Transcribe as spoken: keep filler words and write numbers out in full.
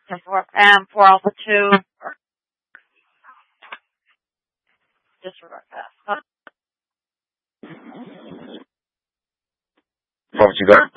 and four alpha two. Disregard that. What you got?